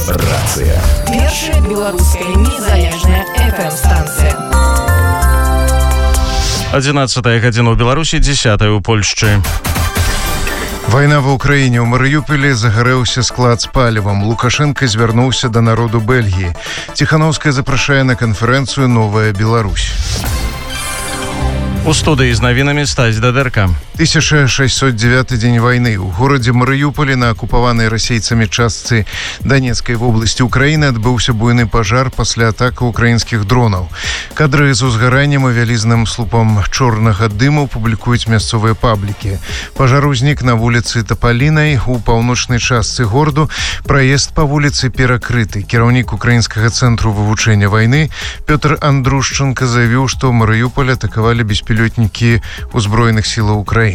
Рацыя. Першая беларуская незалежная FM-станція. 11 гадзіна ў Беларусі, 10 у Польшчы. Вайна ва ўкраіне. У Марыюполі загарэўся склад з палівам. Лукашенко звярнуўся да народу Бельгіі. Ціхановская запрашае на канферэнцыю «Новая Беларусь». У студыі з навінамі Стась Дадэрка. 1609 дзень вайны. У горадзе Марыюполі на акупаванай расейцамі частцы Данецкай вобласці Украіны адбыўся буйны пажар пасля атаки украінскіх дронаў. Кадры з узгараннем і вялізным слупам чорнага дыму публікуюць мясцовыя паблікі. Пажар узнік на вуліцы Тапалінай у паўночнай частцы гораду. Праезд па вуліцы перакрыты. Кіраўнік украінскага цэнтру вывучэння вайны Пётр Андрушченко заявіў, што Марыюполь атакавалі беспілотнікі ўзброеных сілаў Украіны.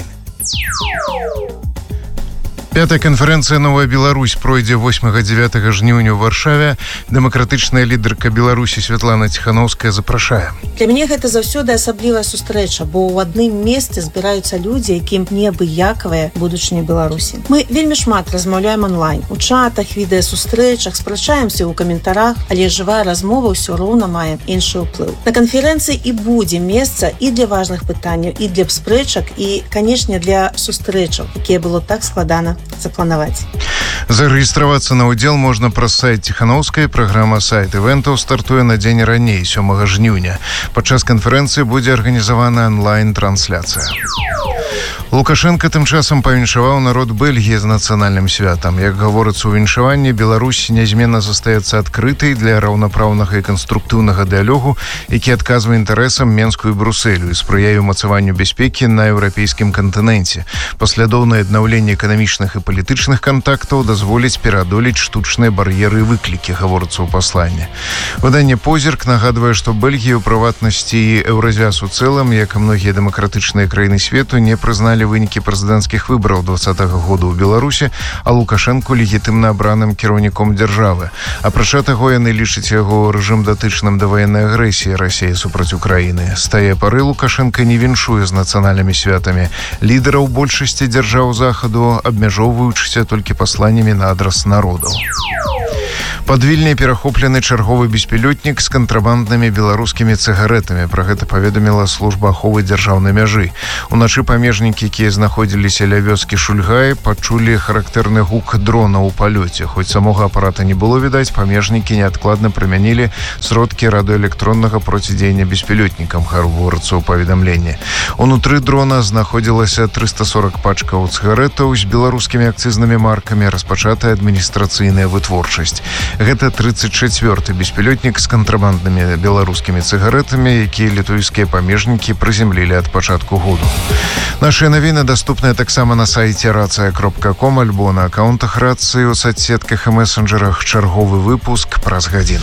Пятая канферэнцыя «Новая Беларусь» пройдзе 8-9 жніўня ў Варшаве. Дэмакратычная лідарка Беларусі Святлана Ціхановская запрашае. Для мяне гэта заўсёды асаблівая сустрэча, бо ў адным месцы збіраюцца людзі, якім неабыякавая будучыня Беларусі. Мы вельмі шмат размаўляем онлайн, у чатах, відэасустрэчах, спрачаемся ў каментарах, але жывая размова ўсё роўна мае іншы ўплыў. На канферэнцыі і будзе месца і для важных пытанняў, і для спрэчак, і, канешне, для сустрэчаў, якія было так складана запланаваць. Зарэгістравацца на ўдзел можна праз сайт Ціхановскай. Праграма сайт івентаў стартуе на дзень раней, 7 жніўня. Падчас канферэнцыі будзе арганізавана онлайн-трансляцыя. Лукашенко тым часам павіншаваў народ Бельгіі з нацыянальным святам. Як гаворыцца ў віншаванні, Беларусь нязменна застаецца адкрытай для раўнапраўнага і канструктыўнага дыялогу, які адказвае інтарэсам Менску і Брусэлю і спрыяе ўмацаванню бяспекі на еўрапейскім кантыненце. Паслядоўнае аднаўленне эканамічных і палітычных кантактаў дазволіць пераадолець штучныя бар'еры і выклікі, гаворыцца ў пасланні. Выданне «Позірк» нагадвае, што Бельгія, у прыватнасці і Еўразіяс у цэлым, як і многія дэмакратычныя краіны свету, не прызналі вынікі прэзідэнцкіх выбараў 2020 году ў Беларусі, а Лукашенко легітымна абраным кіраўніком дзяржавы. Апрача таго, яны лічаць яго рэжым датычным да ваеннай агрэсіі Расіі супраць Украіны. З тае пары Лукашенко не віншуе з нацыянальнымі святамі лідараў большасці дзяржаў Захаду, абмяжоўваючыся толькі пасланнямі на адрас народаў. Пад Вільняй перахоплены чарговы беспілотнік з кантрабанднымі беларускімі цыгарэтамі. Пра гэта паведаміла служба аховы дзяржаўнай мяжы. Уначы памежнікі, якія знаходзіліся ля вёскі Шульгай, пачулі характэрны гук дрона ў палёце. Хоць самога апарата не было відаць, памежнікі неадкладна прымянілі сродкі радыёэлектроннага процідзеяння беспілотнікам, гаворыцца ў паведамленні. Унутры дрона знаходзілася 340 пачкаў цыгарэтаў з беларускімі акцызнымі маркамі, распачатая адміністрацыйная вытворчасць. Гэта 34-й беспілотнік з кантрабанднымі беларускімі цыгарэтамі, якія літоўскія памежнікі прыземлілі ад пачатку году. Нашыя навіны даступныя таксама на сайце racja.com альбо на акаунтах Рацыі, у соцсетках і месенджерах. Чарговы выпуск праз гадзіну.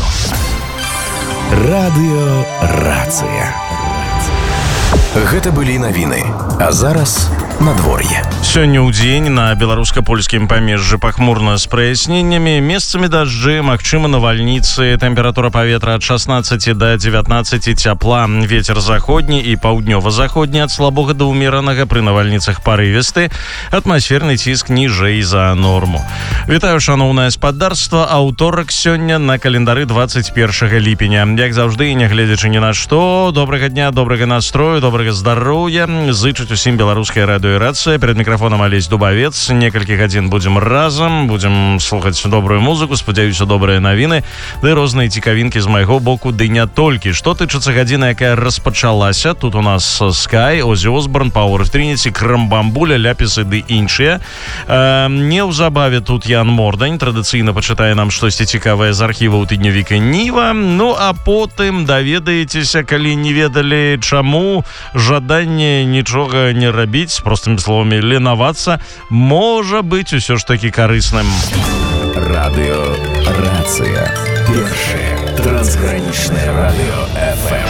Радыё Рацыя. Гэта былі навіны. А зараз надвор'е. Сёння ў дзень на беларуска-польскім памежжы пахмурна з праясненнямі, месцамі дажджы, магчыма навальніцы, тэмпература паветра ад 16 до 19 цяпла, вецер заходні і паўднёва-заходні ад слабога да ўмеранага, пры навальніцах парывісты, атмасферны ціск ніжэй за норму. Вітаю, шаноўнае спадарства, аўторак сёння на календары 21 ліпеня. Як заўжды, нягледзячы ні на што, добрага дня, добрага настрою, добрага здароўя, зычыць усім беларускай радыёрацыя. Перед мікрафонам Алесь Дубавец. Некалькі гадзін будзем разам, будзем слухаць добрую музыку, спадзяюся, добрыя навіны, ды розныя цікавінкі з майго боку, ды не толькі. Што тычыцца гадзіны, якая распачалася, тут у нас Sky, Ozzy Osbourne, Power of Trinity, Крамбамбуля, ляпісы ды іншыя. Неўзабаве тут Ян Мордань традыцыйна пачытае нам штосьці цікавае з архіваў тыднявіка Ніва. Ну а потым даведаецеся, калі не ведалі чаму, жаданне нічога не рабіць, простымі словамі ленавацца, можа быць усё ж такі карысным. Радыё Рацыя. Першае трансгранічнае радыё FM.